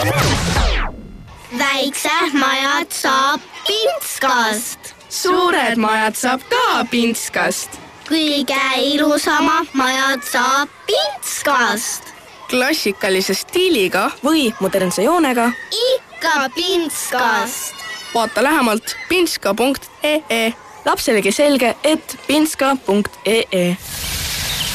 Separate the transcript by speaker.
Speaker 1: Väiksed majad saab Pintskast.
Speaker 2: Suured majad saab ka Pintskast.
Speaker 1: Kõige ilusamad majad saab Pintskast.
Speaker 2: Klassikalise stiiliga või modernse joonega
Speaker 1: Ikka Pintskast.
Speaker 2: vaata lähemalt pintska.ee. lapselegi selge, et pintska.ee.